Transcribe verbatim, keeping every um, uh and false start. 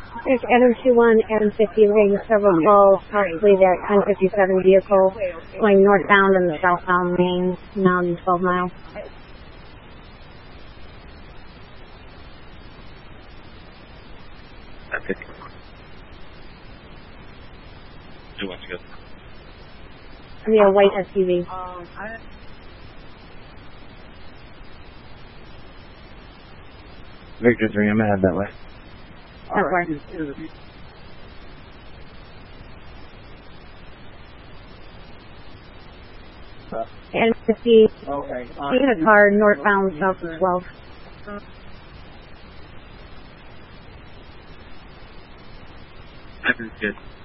There's N two one and fifty ring several calls, possibly that ten fifty-seven vehicle going northbound in the southbound lane, now in twelve miles. Okay. Who wants to go? I mean, a white S U V. Um, I... Victor three, I'm gonna head that way. That right. And fifty, Okay. in a car northbound south of twelve. That is good.